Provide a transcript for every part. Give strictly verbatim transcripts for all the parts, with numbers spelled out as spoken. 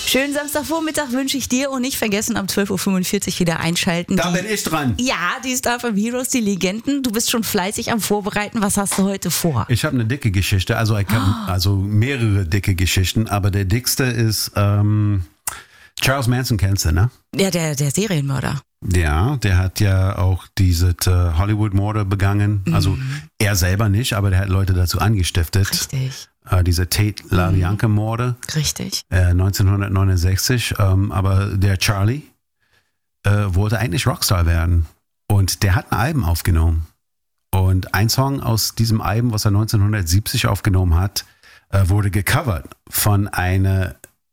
Schönen Samstagvormittag wünsche ich dir und nicht vergessen, ab zwölf Uhr fünfundvierzig wieder einschalten. Da die, bin ich dran. Ja, die Star of Heroes, die Legenden. Du bist schon fleißig am Vorbereiten. Was hast du heute vor? Ich habe eine dicke Geschichte, also, ich hab, oh. also mehrere dicke Geschichten, aber der dickste ist ähm, Charles Manson, kennst du, ne? Ja, der, der Serienmörder. Ja, der hat ja auch diese äh, Hollywood-Morde begangen. Mhm. Also er selber nicht, aber der hat Leute dazu angestiftet. Richtig. Äh, diese Tate LaBianca-Morde. Richtig. Äh, neunzehnhundertneunundsechzig. Ähm, aber der Charlie äh, wollte eigentlich Rockstar werden. Und der hat ein Album aufgenommen. Und ein Song aus diesem Album, was er neunzehnhundertsiebzig aufgenommen hat, äh, wurde gecovert von einer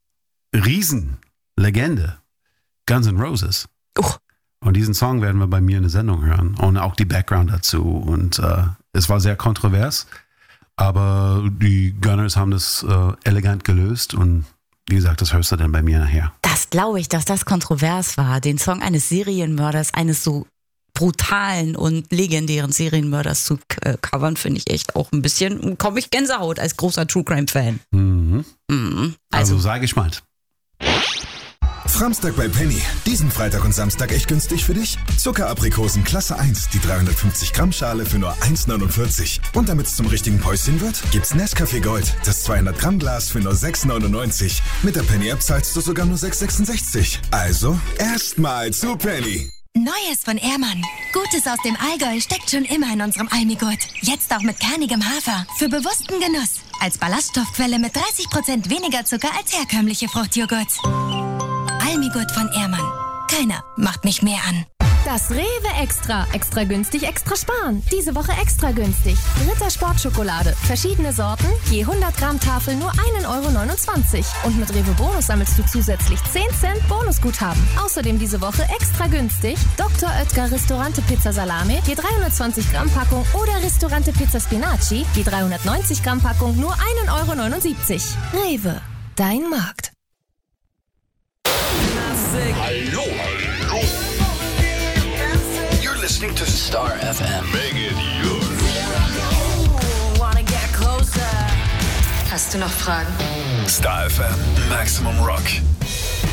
Riesenlegende. Guns N' Roses. Oh. Und diesen Song werden wir bei mir in der Sendung hören und auch die Background dazu. Und äh, es war sehr kontrovers, aber die Gunners haben das äh, elegant gelöst und wie gesagt, das hörst du dann bei mir nachher. Das glaube ich, dass das kontrovers war, den Song eines Serienmörders, eines so brutalen und legendären Serienmörders zu äh, covern, finde ich echt auch ein bisschen, komme ich Gänsehaut als großer True Crime Fan. Mhm. Mhm. Also, also sei gespannt. Framstag bei Penny. Diesen Freitag und Samstag echt günstig für dich. Zuckeraprikosen Klasse eins, die dreihundertfünfzig Gramm Schale für nur eins neunundvierzig. Und damit es zum richtigen Päuschen wird, gibt's Nescafé Gold, das zweihundert Gramm Glas für nur sechs neunundneunzig. Mit der Penny-App zahlst du sogar nur sechs sechsundsechzig. Also, erstmal zu Penny. Neues von Ehrmann. Gutes aus dem Allgäu steckt schon immer in unserem Almigurt. Jetzt auch mit kernigem Hafer. Für bewussten Genuss. Als Ballaststoffquelle mit dreißig Prozent weniger Zucker als herkömmliche Fruchtjoghurt. Almigurt von Ehrmann. Keiner macht mich mehr an. Das Rewe Extra. Extra günstig, extra sparen. Diese Woche extra günstig. Ritter Sportschokolade. Verschiedene Sorten. Je hundert Gramm Tafel nur ein Euro neunundzwanzig. Und mit Rewe Bonus sammelst du zusätzlich zehn Cent Bonusguthaben. Außerdem diese Woche extra günstig. Doktor Oetker Ristorante Pizza Salame. Je dreihundertzwanzig Gramm Packung. Oder Ristorante Pizza Spinaci. Je dreihundertneunzig Gramm Packung nur ein Euro neunundsiebzig. Rewe. Dein Markt. Hallo, hallo. You're listening to Star F M. Make it yours. Hast du noch Fragen? Star F M, Maximum Rock.